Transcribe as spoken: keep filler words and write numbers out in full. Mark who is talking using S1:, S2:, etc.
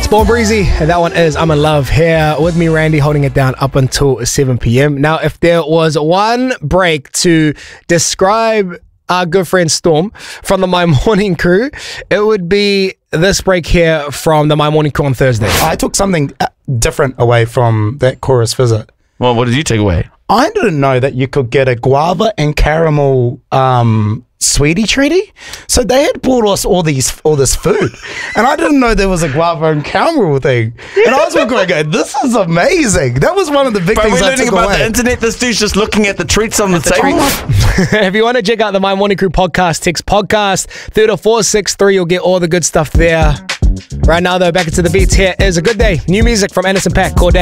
S1: Born Breezy, and that one is I'm in Love. Here with me, Randy, holding it down up until seven p.m. Now, if there was one break to describe our good friend Storm from the My Morning crew, it would be this break here from the My Morning crew on Thursday.
S2: I took something different away from that chorus visit.
S3: Well, what did you take away?
S2: I didn't know that you could get a guava and caramel um, sweetie treaty. So they had brought us all these all this food, and I didn't know there was a guava and caramel thing. And I was going, going, "This is amazing!" That was one of the big
S3: But
S2: things
S3: we're
S2: I
S3: learning
S2: took
S3: about
S2: away.
S3: the internet. This dude's just looking at the treats on the,
S2: The
S3: table.
S2: treats.
S1: If you want to check out the My Morning Crew podcast, text podcast three to four six three. You'll get all the good stuff there. Right now, though, back into the beats. Here is A Good Day. New music from Anderson .Paak called